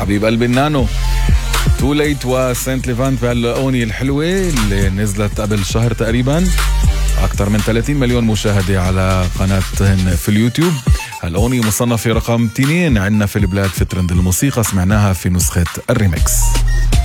حبيب قلبي النانو تو ليت وسانت ليفانت بهالأغنية الحلوة اللي نزلت قبل شهر تقريبا، أكثر من 30 مليون مشاهدة على قناتهن في اليوتيوب. هالأغنية مصنفة رقم 2 عندنا في البلاد في ترند الموسيقى، سمعناها في نسخة الريمكس.